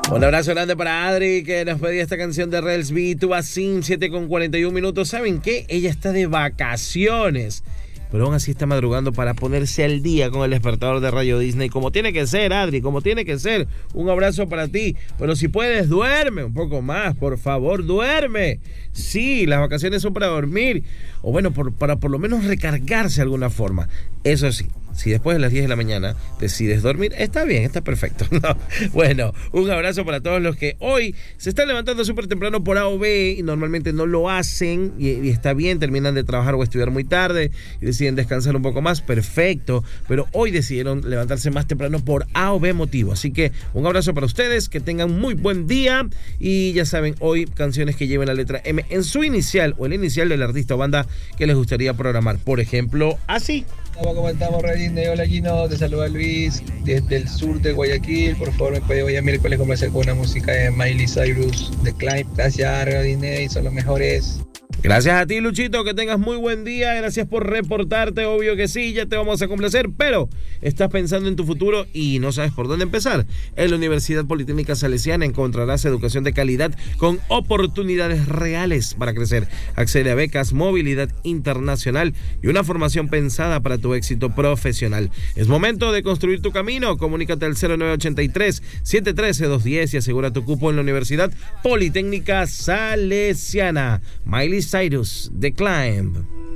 Un abrazo grande para Adri, que nos pedía esta canción de Rels B, Tuba Sim, 7:41. ¿Saben qué? Ella está de vacaciones, pero aún así está madrugando para ponerse al día con el despertador de Radio Disney, como tiene que ser, Adri, como tiene que ser. Un abrazo para ti, pero si puedes, duerme un poco más, por favor, duerme. Sí, las vacaciones son para dormir, o bueno, para por lo menos recargarse de alguna forma. Eso sí, si después de las 10 de la mañana decides dormir, está bien, está perfecto. No. Bueno, un abrazo para todos los que hoy se están levantando súper temprano por A o B y normalmente no lo hacen y está bien, terminan de trabajar o estudiar muy tarde y deciden descansar un poco más, perfecto, pero hoy decidieron levantarse más temprano por A o B motivo. Así que un abrazo para ustedes, que tengan muy buen día y ya saben, hoy canciones que lleven la letra M en su inicial o el inicial del artista o banda que les gustaría programar. Por ejemplo, así. ¿Cómo estamos, Redine? Hola, Gino, te saluda Luis desde el sur de Guayaquil. Por favor, me puede hoy a miércoles comenzar con una música de Miley Cyrus, de Climb. Gracias, Redine, son los mejores. Gracias a ti, Luchito, que tengas muy buen día. Gracias por reportarte, obvio que sí, ya te vamos a complacer, pero estás pensando en tu futuro y no sabes por dónde empezar. En la Universidad Politécnica Salesiana encontrarás educación de calidad con oportunidades reales para crecer. Accede a becas, movilidad internacional y una formación pensada para tu éxito profesional. Es momento de construir tu camino. Comunícate al 0983-713-210 y asegura tu cupo en la Universidad Politécnica Salesiana. Miley Cyrus, The Climb.